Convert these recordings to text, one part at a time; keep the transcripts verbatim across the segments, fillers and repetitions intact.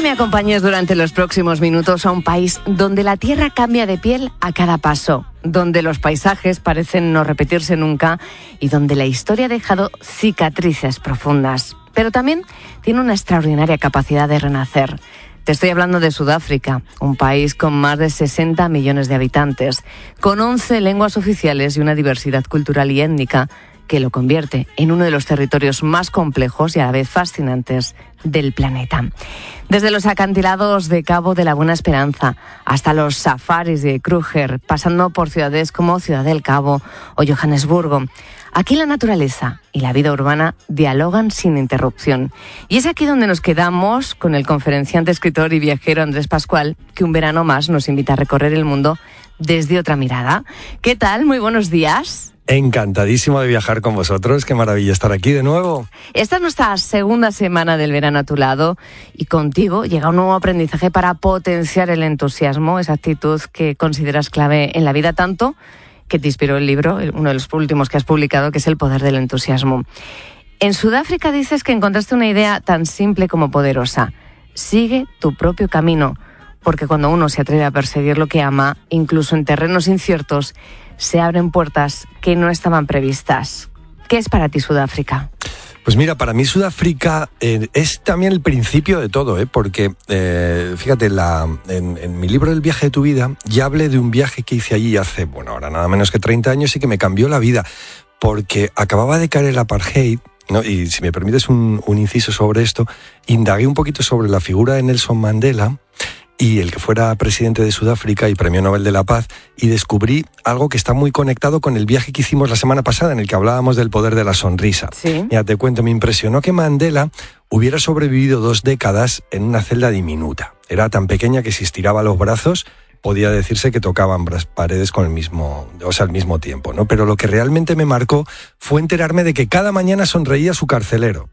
me acompañes durante los próximos minutos a un país donde la tierra cambia de piel a cada paso, donde los paisajes parecen no repetirse nunca y donde la historia ha dejado cicatrices profundas. Pero también tiene una extraordinaria capacidad de renacer. Te estoy hablando de Sudáfrica, un país con más de sesenta millones de habitantes, con once lenguas oficiales y una diversidad cultural y étnica que lo convierte en uno de los territorios más complejos y a la vez fascinantes del planeta. Desde los acantilados de Cabo de la Buena Esperanza hasta los safaris de Kruger, pasando por ciudades como Ciudad del Cabo o Johannesburgo, aquí la naturaleza y la vida urbana dialogan sin interrupción. Y es aquí donde nos quedamos con el conferenciante, escritor y viajero Andrés Pascual, que un verano más nos invita a recorrer el mundo desde otra mirada. ¿Qué tal? Muy buenos días. Encantadísimo de viajar con vosotros, qué maravilla estar aquí de nuevo. Esta es nuestra segunda semana del verano a tu lado y contigo llega un nuevo aprendizaje para potenciar el entusiasmo, esa actitud que consideras clave en la vida tanto que te inspiró el libro, uno de los últimos que has publicado, que es El poder del entusiasmo. En Sudáfrica dices que encontraste una idea tan simple como poderosa: sigue tu propio camino, porque cuando uno se atreve a perseguir lo que ama, incluso en terrenos inciertos, se abren puertas que no estaban previstas. ¿Qué es para ti Sudáfrica? Pues mira, para mí Sudáfrica eh, es también el principio de todo, ¿eh? porque eh, fíjate, la, en, en mi libro El viaje de tu vida ya hablé de un viaje que hice allí hace, bueno, ahora nada menos que treinta años y que me cambió la vida, porque acababa de caer el apartheid, ¿no? Y si me permites un, un inciso sobre esto, indagué un poquito sobre la figura de Nelson Mandela y el que fuera presidente de Sudáfrica y Premio Nobel de la Paz, y descubrí algo que está muy conectado con el viaje que hicimos la semana pasada, en el que hablábamos del poder de la sonrisa. Sí. Mira, te cuento, me impresionó que Mandela hubiera sobrevivido dos décadas en una celda diminuta. Era tan pequeña que si estiraba los brazos, podía decirse que tocaban las paredes con el mismo, o sea, al mismo tiempo, ¿no? Pero lo que realmente me marcó fue enterarme de que cada mañana sonreía su carcelero.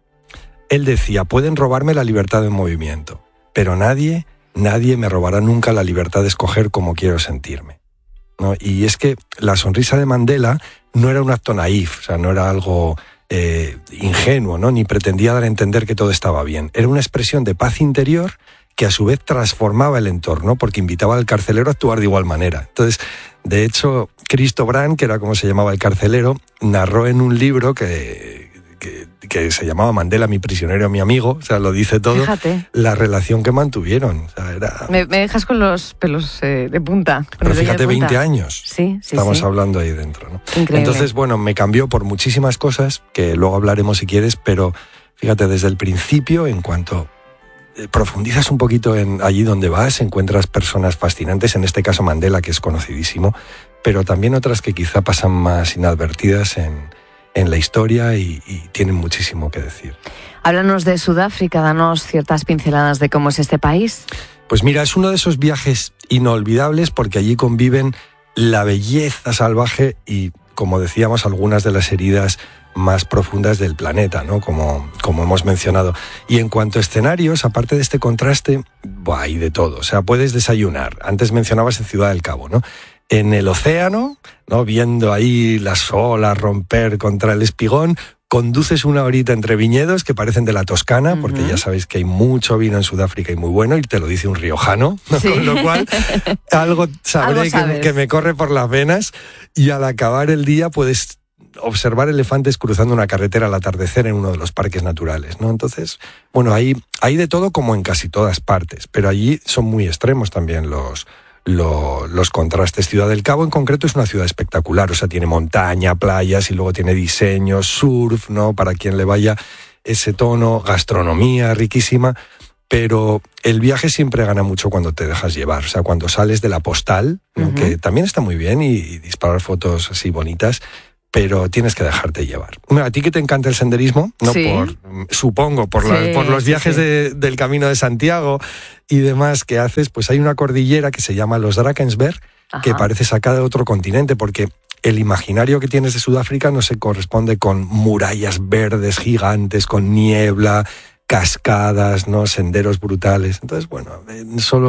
Él decía: pueden robarme la libertad de movimiento, pero nadie... Nadie me robará nunca la libertad de escoger cómo quiero sentirme, ¿no? Y es que la sonrisa de Mandela no era un acto naif, o sea, no era algo eh, ingenuo, ¿no? Ni pretendía dar a entender que todo estaba bien. Era una expresión de paz interior que a su vez transformaba el entorno, porque invitaba al carcelero a actuar de igual manera. Entonces, de hecho, Cristo Brand, que era como se llamaba el carcelero, narró en un libro que... Que, que se llamaba Mandela, mi prisionero, mi amigo, o sea, lo dice todo. Fíjate. La relación que mantuvieron. O sea, era... me, me dejas con los pelos eh, de punta. Pero fíjate, veinte años. Sí, sí, Estamos sí. hablando ahí dentro, ¿no? Increíble. Entonces, bueno, me cambió por muchísimas cosas, que luego hablaremos si quieres, pero fíjate, desde el principio, en cuanto profundizas un poquito en allí donde vas, encuentras personas fascinantes, en este caso Mandela, que es conocidísimo, pero también otras que quizá pasan más inadvertidas en... en la historia y, y tienen muchísimo que decir. Háblanos de Sudáfrica, danos ciertas pinceladas de cómo es este país. Pues mira, es uno de esos viajes inolvidables porque allí conviven la belleza salvaje y, como decíamos, algunas de las heridas más profundas del planeta, ¿no? Como, como hemos mencionado. Y en cuanto a escenarios, aparte de este contraste, buah, hay de todo. O sea, puedes desayunar. Antes mencionabas en Ciudad del Cabo, ¿no? En el océano, ¿no? Viendo ahí las olas romper contra el espigón, conduces una horita entre viñedos que parecen de la Toscana, uh-huh. porque ya sabéis que hay mucho vino en Sudáfrica y muy bueno, y te lo dice un riojano, ¿no? Sí. Con lo cual algo sabré ¿Algo que, que me corre por las venas, y al acabar el día puedes observar elefantes cruzando una carretera al atardecer en uno de los parques naturales, ¿no? Entonces, bueno, hay, hay de todo como en casi todas partes, pero allí son muy extremos también los... Lo, los contrastes. Ciudad del Cabo en concreto es una ciudad espectacular, o sea, tiene montaña, playas y luego tiene diseño, surf, ¿no? Para quien le vaya ese tono, gastronomía riquísima, pero el viaje siempre gana mucho cuando te dejas llevar, o sea, cuando sales de la postal, ¿no? Uh-huh. Que también está muy bien y, y disparar fotos así bonitas, pero tienes que dejarte llevar. Bueno, a ti que te encanta el senderismo, no sí. por supongo por, sí, la, por los viajes sí, sí. De, del Camino de Santiago y demás que haces, pues hay una cordillera que se llama los Drakensberg, Ajá. que parece sacada de otro continente, porque el imaginario que tienes de Sudáfrica no se corresponde con murallas verdes gigantes, con niebla, cascadas, ¿no? Senderos brutales. Entonces, bueno, solo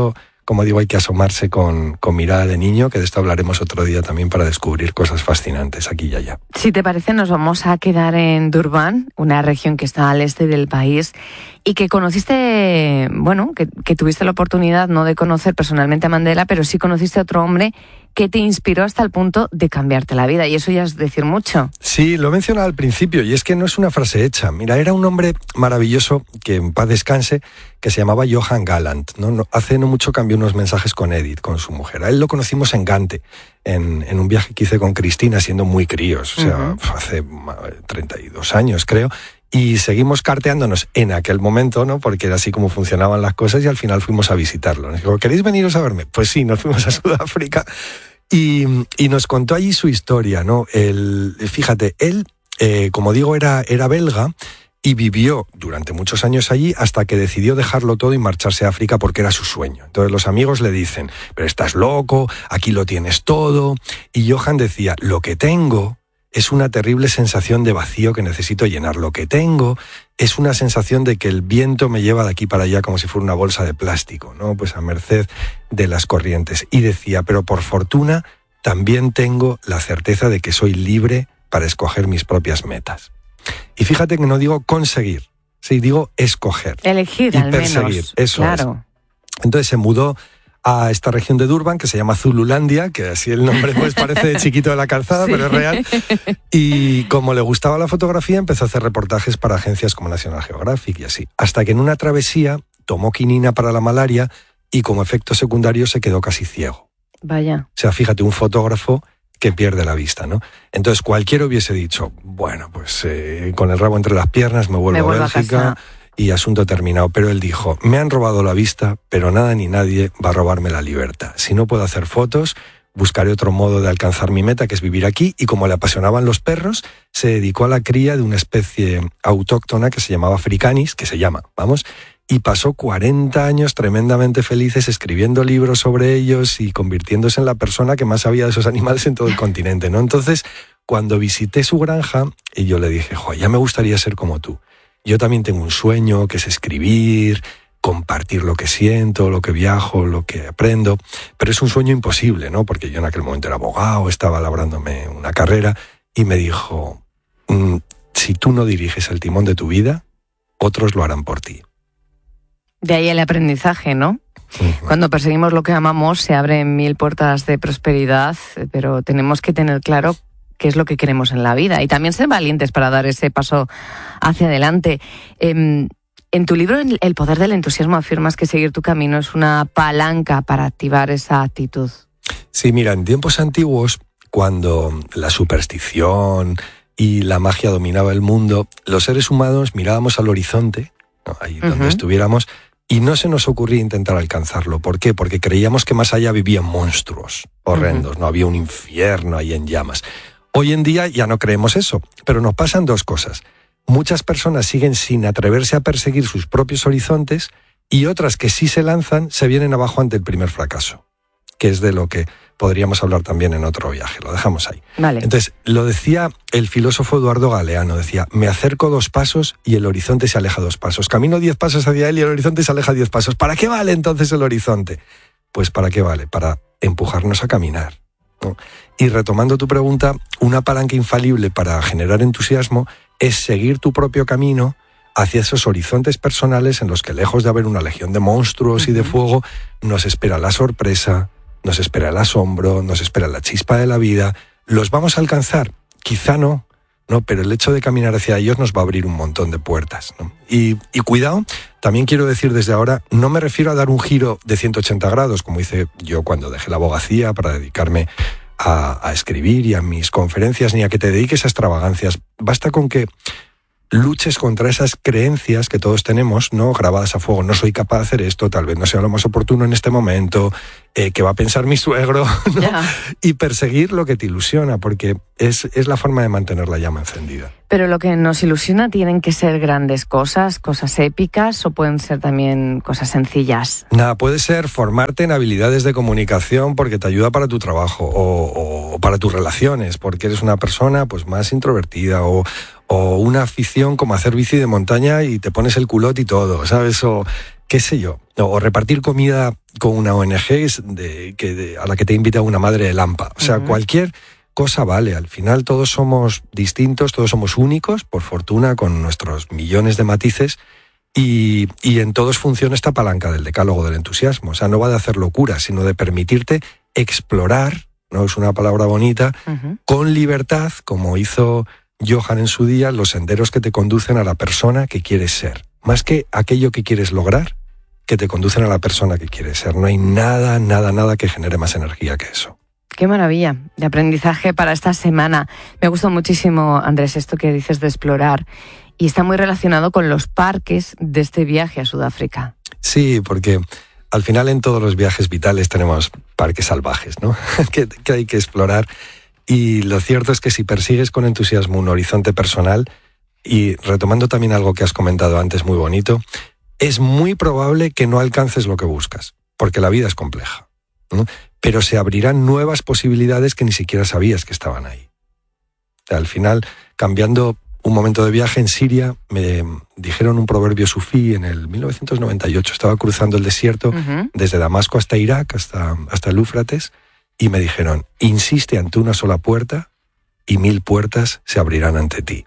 como digo, hay que asomarse con, con mirada de niño, que de esto hablaremos otro día también para descubrir cosas fascinantes aquí y allá. Si te parece, nos vamos a quedar en Durban, una región que está al este del país y que conociste, bueno, que, que tuviste la oportunidad no de conocer personalmente a Mandela, pero sí conociste a otro hombre que te inspiró hasta el punto de cambiarte la vida, y eso ya es decir mucho. Sí, lo he mencionado al principio, y es que no es una frase hecha. Mira, era un hombre maravilloso, que en paz descanse, que se llamaba Johan Gallant, ¿no? No, hace no mucho cambió unos mensajes con Edith, con su mujer. A él lo conocimos en Gante, en, en un viaje que hice con Cristina, siendo muy críos, o sea, uh-huh. hace treinta y dos años, creo. Y seguimos carteándonos en aquel momento, ¿no? Porque era así como funcionaban las cosas, y al final fuimos a visitarlo. Nos dijo, ¿queréis veniros a verme? Pues sí, nos fuimos a Sudáfrica y, y nos contó allí su historia, ¿no? El, fíjate, él, eh, como digo, era, era belga y vivió durante muchos años allí hasta que decidió dejarlo todo y marcharse a África porque era su sueño. Entonces los amigos le dicen, pero estás loco, aquí lo tienes todo. Y Johan decía, lo que tengo es una terrible sensación de vacío que necesito llenar. Lo que tengo es una sensación de que el viento me lleva de aquí para allá como si fuera una bolsa de plástico, ¿no? Pues a merced de las corrientes. Y decía, pero por fortuna también tengo la certeza de que soy libre para escoger mis propias metas. Y fíjate que no digo conseguir, sí, digo escoger. Elegir, y al perseguir. menos. Eso claro. es. Entonces se mudó a esta región de Durban, que se llama Zululandia, que así el nombre pues parece de chiquito de la calzada, sí. Pero es real. Y como le gustaba la fotografía, empezó a hacer reportajes para agencias como National Geographic y así. Hasta que en una travesía tomó quinina para la malaria y como efecto secundario se quedó casi ciego. Vaya. O sea, fíjate, un fotógrafo que pierde la vista, ¿no? Entonces cualquiera hubiese dicho, bueno, pues eh, con el rabo entre las piernas me vuelvo, me vuelvo a Bélgica. A casa. Y asunto terminado. Pero él dijo, me han robado la vista, pero nada ni nadie va a robarme la libertad. Si no puedo hacer fotos, buscaré otro modo de alcanzar mi meta, que es vivir aquí. Y como le apasionaban los perros, se dedicó a la cría de una especie autóctona que se llamaba africanis, que se llama, vamos, y pasó cuarenta años tremendamente felices escribiendo libros sobre ellos y convirtiéndose en la persona que más sabía de esos animales en todo el continente, ¿no? Entonces, cuando visité su granja, y yo le dije, jo, ya me gustaría ser como tú. Yo también tengo un sueño, que es escribir, compartir lo que siento, lo que viajo, lo que aprendo, pero es un sueño imposible, ¿no? Porque yo en aquel momento era abogado, estaba labrándome una carrera, y me dijo, mm, si tú no diriges el timón de tu vida, otros lo harán por ti. De ahí el aprendizaje, ¿no? Uh-huh. Cuando perseguimos lo que amamos, se abren mil puertas de prosperidad, pero tenemos que tener claro qué es lo que queremos en la vida y también ser valientes para dar ese paso hacia adelante. Eh, en tu libro, El poder del entusiasmo, afirmas que seguir tu camino es una palanca para activar esa actitud. Sí, mira, en tiempos antiguos, cuando la superstición y la magia dominaba el mundo, los seres humanos mirábamos al horizonte, ¿no? Ahí donde uh-huh. estuviéramos, y no se nos ocurría intentar alcanzarlo. ¿Por qué? Porque creíamos que más allá vivían monstruos horrendos, uh-huh. no había un infierno ahí en llamas. Hoy en día ya no creemos eso, pero nos pasan dos cosas. Muchas personas siguen sin atreverse a perseguir sus propios horizontes y otras que sí se lanzan se vienen abajo ante el primer fracaso, que es de lo que podríamos hablar también en otro viaje. Lo dejamos ahí. Vale. Entonces, lo decía el filósofo Eduardo Galeano, decía, me acerco dos pasos y el horizonte se aleja dos pasos. Camino diez pasos hacia él y el horizonte se aleja diez pasos. ¿Para qué vale entonces el horizonte? Pues ¿para qué vale? Para empujarnos a caminar, ¿no? Y retomando tu pregunta, una palanca infalible para generar entusiasmo es seguir tu propio camino hacia esos horizontes personales en los que, lejos de haber una legión de monstruos uh-huh. y de fuego, nos espera la sorpresa, nos espera el asombro, nos espera la chispa de la vida. ¿Los vamos a alcanzar? Quizá no, no, pero el hecho de caminar hacia ellos nos va a abrir un montón de puertas, ¿no? Y, y cuidado, también quiero decir desde ahora, no me refiero a dar un giro de ciento ochenta grados, como hice yo cuando dejé la abogacía para dedicarme A, a escribir y a mis conferencias, ni a que te dediques a extravagancias. Basta con que luches contra esas creencias que todos tenemos, ¿no? Grabadas a fuego. No soy capaz de hacer esto, tal vez no sea lo más oportuno en este momento, eh, ¿qué va a pensar mi suegro? ¿No? Yeah. Y perseguir lo que te ilusiona, porque es, es la forma de mantener la llama encendida. Pero lo que nos ilusiona tienen que ser grandes cosas, cosas épicas, o pueden ser también cosas sencillas. Nada, puede ser formarte en habilidades de comunicación porque te ayuda para tu trabajo, o, o para tus relaciones, porque eres una persona pues más introvertida, o, o una afición como hacer bici de montaña y te pones el culot y todo, ¿sabes? O qué sé yo, o repartir comida con una O N G de, que, de, a la que te invita una madre de Lampa. O sea, uh-huh. cualquier cosa vale. Al final todos somos distintos, todos somos únicos, por fortuna, con nuestros millones de matices, y, y en todos funciona esta palanca del decálogo del entusiasmo. O sea, no va de hacer locuras, sino de permitirte explorar, no es una palabra bonita, uh-huh. con libertad, como hizo Johann en su día, los senderos que te conducen a la persona que quieres ser. Más que aquello que quieres lograr, que te conducen a la persona que quieres ser. No hay nada, nada, nada que genere más energía que eso. Qué maravilla de aprendizaje para esta semana. Me gustó muchísimo, Andrés, esto que dices de explorar, y está muy relacionado con los parques de este viaje a Sudáfrica. Sí, porque al final en todos los viajes vitales tenemos parques salvajes, ¿no? que, que hay que explorar. Y lo cierto es que si persigues con entusiasmo un horizonte personal, y retomando también algo que has comentado antes muy bonito, es muy probable que no alcances lo que buscas, porque la vida es compleja, ¿no? Pero se abrirán nuevas posibilidades que ni siquiera sabías que estaban ahí. Al final, cambiando un momento de viaje en Siria, me dijeron un proverbio sufí en el mil novecientos noventa y ocho. Estaba cruzando el desierto uh-huh. desde Damasco hasta Irak, hasta, hasta el Éufrates, y me dijeron, insiste ante una sola puerta y mil puertas se abrirán ante ti.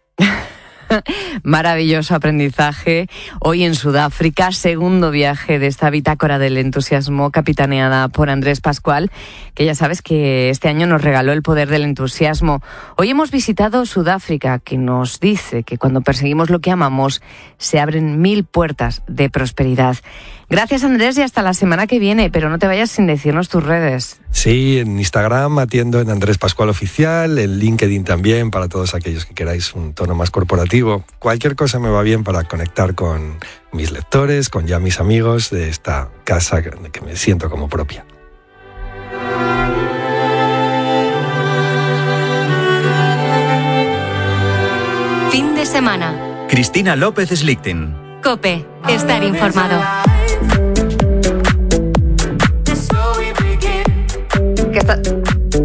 Maravilloso aprendizaje. Hoy en Sudáfrica, segundo viaje de esta bitácora del entusiasmo capitaneada por Andrés Pascual, que ya sabes que este año nos regaló el poder del entusiasmo. Hoy hemos visitado Sudáfrica, que nos dice que cuando perseguimos lo que amamos, se abren mil puertas de prosperidad. Gracias, Andrés, y hasta la semana que viene, pero no te vayas sin decirnos tus redes. Sí, en Instagram atiendo en Andrés Pascual Oficial, en LinkedIn también, para todos aquellos que queráis un tono más corporativo. Cualquier cosa me va bien para conectar con mis lectores, con ya mis amigos de esta casa que me siento como propia. Fin de semana. Cristina López Slichting. COPE. Estar informado. ¿Qué está?